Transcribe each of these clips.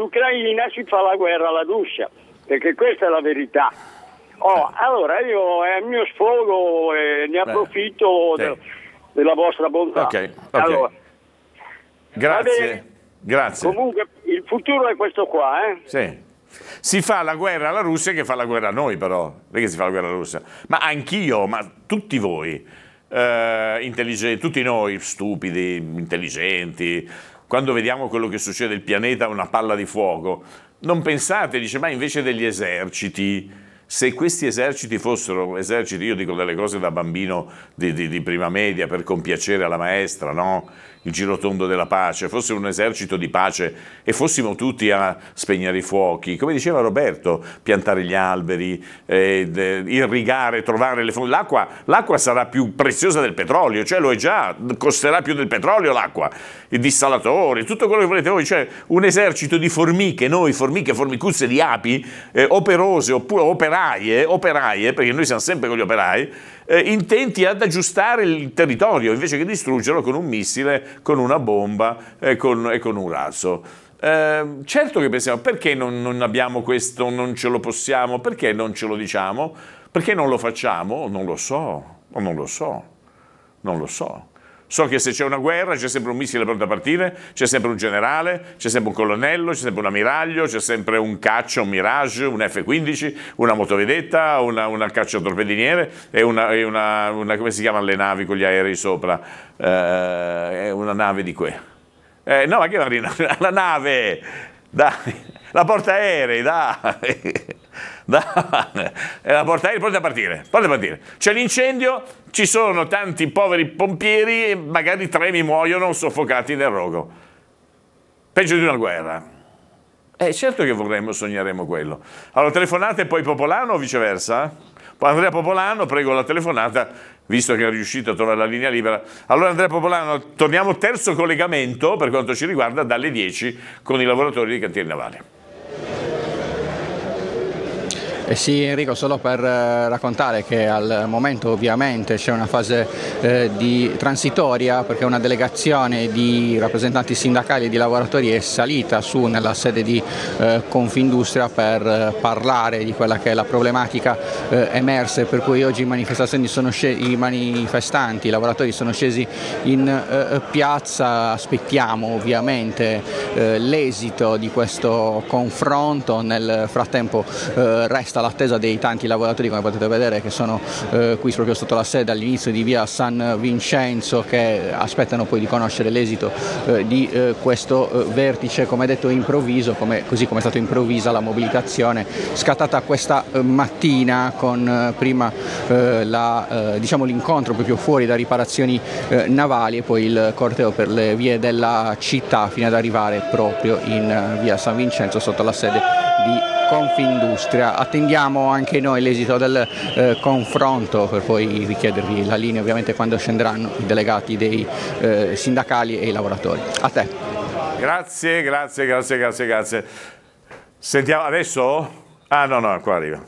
l'Ucraina si fa la guerra alla Russia, perché questa è la verità. Allora io è il mio sfogo e ne approfitto della vostra bontà. Ok. Allora, Grazie. Comunque il futuro è questo qua, Sì. Si fa la guerra alla Russia che fa la guerra a noi, però. Non è che si fa la guerra alla Russia. Ma anch'io, ma tutti voi, intelligenti, tutti noi stupidi, intelligenti, quando vediamo quello che succede nel pianeta, una palla di fuoco, non pensate, dice, ma invece degli eserciti, se questi eserciti fossero eserciti, io dico delle cose da bambino di prima media per compiacere alla maestra, no? Il girotondo della pace, fosse un esercito di pace e fossimo tutti a spegnere i fuochi, come diceva Roberto, piantare gli alberi, irrigare, trovare le fonti. L'acqua sarà più preziosa del petrolio, cioè lo è già, costerà più del petrolio l'acqua, i dissalatori, tutto quello che volete voi, cioè un esercito di formiche, formicuzze di api, operose oppure operaie, perché noi siamo sempre con gli operai, intenti ad aggiustare il territorio invece che distruggerlo con un missile, con una bomba e con un razzo. Certo che pensiamo, perché non abbiamo questo, non ce lo possiamo, perché non ce lo diciamo, perché non lo facciamo? Non lo so. So che se c'è una guerra c'è sempre un missile pronto a partire, c'è sempre un generale, c'è sempre un colonnello, c'è sempre un ammiraglio, c'è sempre un caccia, un Mirage, un F-15, una motovedetta, una cacciatorpediniere e una come si chiamano le navi con gli aerei sopra? Una nave di que. No, ma che marina? La nave! Dai! La portaerei, dai! La portaerei pronta a partire. C'è l'incendio, ci sono tanti poveri pompieri e magari 3 mi muoiono soffocati nel rogo. Peggio di una guerra. Certo che sogneremo quello. Allora telefonate poi Popolano o viceversa? Poi Andrea Popolano, prego la telefonata, visto che è riuscito a trovare la linea libera. Allora Andrea Popolano, torniamo terzo collegamento per quanto ci riguarda dalle 10 con i lavoratori dei cantieri navali. Sì Enrico, solo per raccontare che al momento ovviamente c'è una fase di transitoria, perché una delegazione di rappresentanti sindacali e di lavoratori è salita su nella sede di Confindustria per parlare di quella che è la problematica emersa, per cui oggi i manifestanti, i lavoratori sono scesi in piazza. Aspettiamo ovviamente l'esito di questo confronto. Nel frattempo resta l'attesa dei tanti lavoratori, come potete vedere, che sono qui proprio sotto la sede all'inizio di via San Vincenzo, che aspettano poi di conoscere l'esito di questo vertice, come detto improvviso, così come è stata improvvisa la mobilitazione scattata questa mattina con prima l'incontro proprio fuori da riparazioni navali e poi il corteo per le vie della città fino ad arrivare proprio in via San Vincenzo sotto la sede di Confindustria. Attendiamo anche noi l'esito del confronto per poi richiedervi la linea ovviamente quando scenderanno i delegati dei sindacali e i lavoratori. A te. Grazie. Sentiamo adesso? No, qua arriva.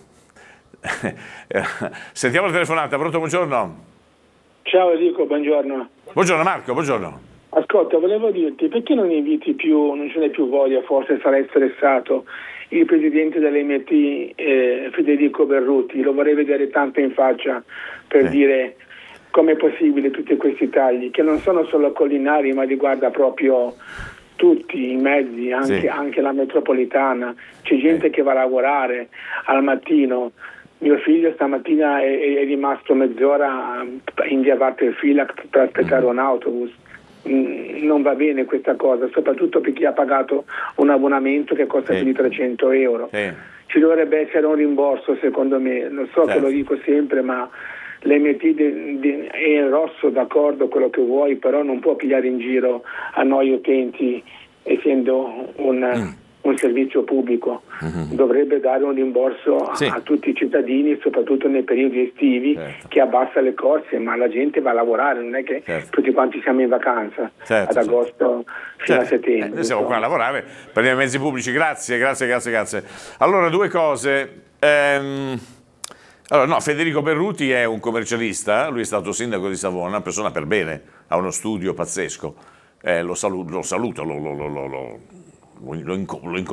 Sentiamo la telefonata, pronto, buongiorno. Ciao Enrico, buongiorno. Buongiorno Marco, buongiorno. Ascolta, volevo dirti, perché non inviti più, non ce n'è più voglia, forse sarei stressato, il presidente dell'MT Federico Berruti, lo vorrei vedere tanto in faccia per dire com'è possibile tutti questi tagli, che non sono solo collinari ma riguarda proprio tutti i mezzi, anche la metropolitana. C'è gente che va a lavorare al mattino. Mio figlio stamattina è rimasto mezz'ora in via Wartenfila per aspettare un autobus. Non va bene questa cosa, soprattutto per chi ha pagato un abbonamento che costa più di 300 euro. Ci dovrebbe essere un rimborso, secondo me. Lo so che lo dico sempre, ma l'MT è in rosso, d'accordo, quello che vuoi, però non può pigliare in giro a noi utenti, essendo un servizio pubblico. Dovrebbe dare un rimborso a tutti i cittadini, soprattutto nei periodi estivi, che abbassa le corse, ma la gente va a lavorare, non è che tutti quanti siamo in vacanza ad agosto fino a settembre. Noi siamo qua a lavorare, prendiamo i mezzi pubblici. Grazie. Allora, due cose. Federico Berruti è un commercialista, lui è stato sindaco di Savona, una persona per bene, ha uno studio pazzesco. Lo saluto, lo